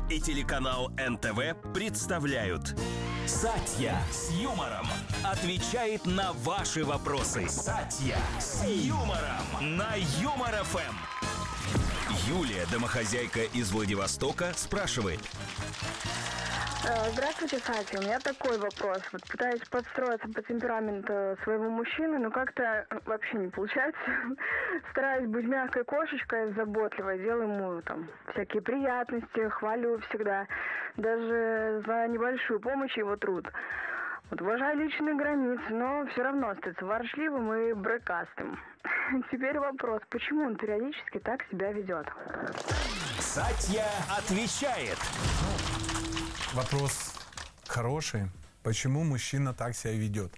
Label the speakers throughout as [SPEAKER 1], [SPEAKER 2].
[SPEAKER 1] и телеканал НТВ представляют «Сатья с юмором» отвечает на ваши вопросы. «Сатья с юмором» на Юмор ФМ. Юлия, домохозяйка из Владивостока, спрашивает.
[SPEAKER 2] Здравствуйте, Сатя. У меня такой вопрос. Вот пытаюсь подстроиться по темпераменту своего мужчины, но как-то вообще не получается. Стараюсь быть мягкой кошечкой, заботливой, делаю ему там всякие приятности, хвалю всегда. Даже за небольшую помощь его труд. Вот уважаю личные границы, но все равно остается ворчливым и брыкастым. Теперь вопрос, почему он периодически так себя ведет?
[SPEAKER 1] Сатья отвечает.
[SPEAKER 3] Вопрос хороший. Почему мужчина так себя ведет?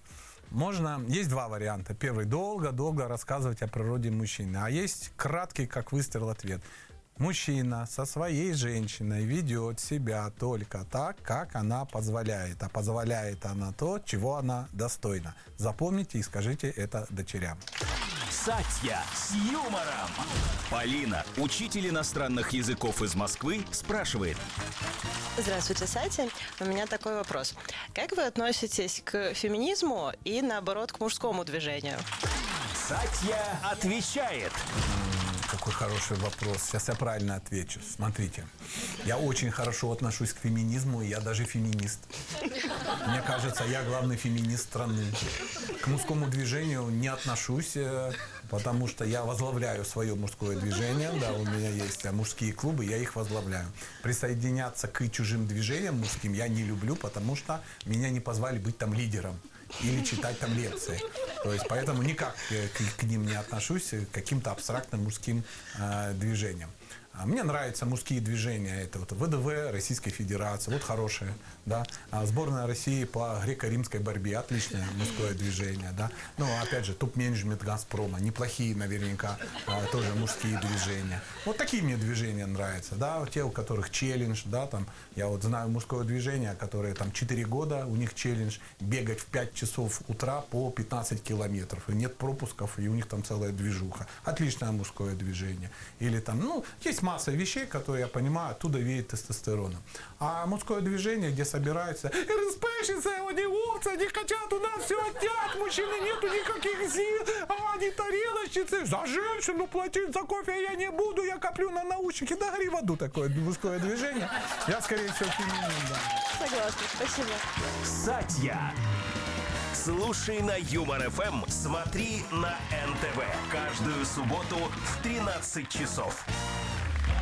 [SPEAKER 3] Есть два варианта. Первый, долго-долго рассказывать о природе мужчины. А есть краткий, как выстрел, ответ. Мужчина со своей женщиной ведет себя только так, как она позволяет. А позволяет она то, чего она достойна. Запомните и скажите это дочерям.
[SPEAKER 1] Сатья с юмором. Полина, учитель иностранных языков из Москвы, спрашивает.
[SPEAKER 4] Здравствуйте, Сатя. У меня такой вопрос. Как вы относитесь к феминизму и, наоборот, к мужскому движению?
[SPEAKER 1] Сатья отвечает.
[SPEAKER 3] Какой хороший вопрос. Сейчас я правильно отвечу. Смотрите, я очень хорошо отношусь к феминизму, и я даже феминист. Мне кажется, я главный феминист страны. К мужскому движению не отношусь, потому что я возглавляю свое мужское движение. Да, у меня есть мужские клубы, я их возглавляю. Присоединяться к чужим движениям мужским я не люблю, потому что меня не позвали быть там лидером или читать там лекции. То есть, поэтому никак к ним не отношусь, к каким-то абстрактным мужским движениям. Мне нравятся мужские движения. Это вот ВДВ Российской Федерации, вот хорошее, да. Сборная России по греко-римской борьбе, отличное мужское движение, да. Ну, опять же, топ-менеджмент Газпрома, неплохие наверняка тоже мужские движения. Вот такие мне движения нравятся, да, те, у которых челлендж, да, там, я вот знаю мужское движение, которое там 4 года, у них челлендж бегать в 5 часов утра по 15 километров, и нет пропусков, и у них там целая движуха. Отличное мужское движение. Или там, есть масса вещей, которые, я понимаю, оттуда веет тестостероном. А мужское движение, где собираются РСПщицы, они овцы, они хотят у нас все отнять, мужчины нету никаких сил, они тарелочницы, за женщину платить за кофе я не буду, я коплю на наушники, да гори в аду, такое мужское движение. Я, скорее всего, феминин, да.
[SPEAKER 4] Согласна, спасибо.
[SPEAKER 1] Сатья. Слушай на Юмор ФМ, смотри на НТВ. Каждую субботу в 13 часов.